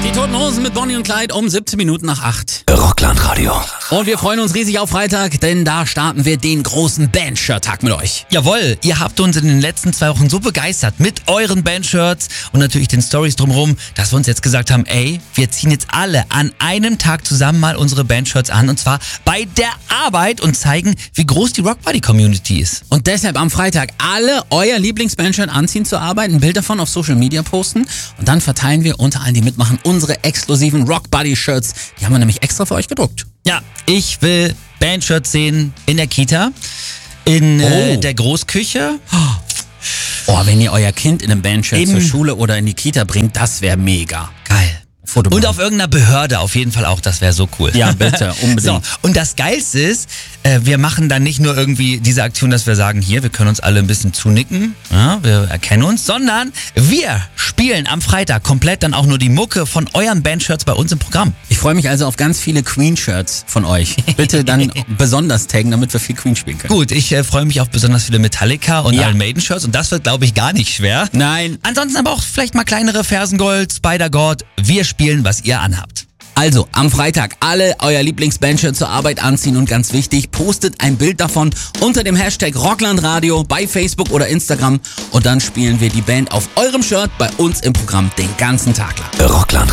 Die Toten Hosen mit Bonnie und Clyde um 17 Minuten nach 8. Rockland-Radio. Und wir freuen uns riesig auf Freitag, denn da starten wir den großen Band-Shirt-Tag mit euch. Jawohl, ihr habt uns in den letzten 2 Wochen so begeistert mit euren Bandshirts und natürlich den Stories drumherum, dass wir uns jetzt gesagt haben, ey, wir ziehen jetzt alle an einem Tag zusammen mal unsere Bandshirts an, und zwar bei der Arbeit, und zeigen, wie groß die Rockbuddy-Community ist. Und deshalb am Freitag alle euer Lieblings-Bandshirt anziehen zur Arbeit, ein Bild davon auf Social Media posten, und dann verteilen wir unter allen, die mitmachen, unsere exklusiven Rockbuddy-Shirts. Die haben wir nämlich extra für euch gedruckt. Ja, ich will Bandshirts sehen in der Kita, in der Großküche. Oh, wenn ihr euer Kind in einem Bandshirt zur Schule oder in die Kita bringt, das wäre mega. Geil. Foto Und machen. auf irgendeiner Behörde auf jeden Fall auch, das wäre so cool. Ja, bitte, unbedingt. So, und das Geilste ist, wir machen dann nicht nur irgendwie diese Aktion, dass wir sagen, hier, wir können uns alle ein bisschen zunicken, ja, wir erkennen uns, sondern wir spielen am Freitag komplett dann auch nur die Mucke von euren Bandshirts bei uns im Programm. Ich freue mich also auf ganz viele Queen-Shirts von euch. Bitte dann besonders taggen, damit wir viel Queen spielen können. Gut, ich freue mich auf besonders viele Metallica und Ja. Iron Maiden-Shirts, und das wird, glaube ich, gar nicht schwer. Nein. Ansonsten aber auch vielleicht mal kleinere Fersengold, Spider-God. Wir spielen, was ihr anhabt. Also, am Freitag alle euer Lieblings-Bandshirt zur Arbeit anziehen, und ganz wichtig, postet ein Bild davon unter dem Hashtag Rocklandradio bei Facebook oder Instagram, und dann spielen wir die Band auf eurem Shirt bei uns im Programm den ganzen Tag lang. Rockland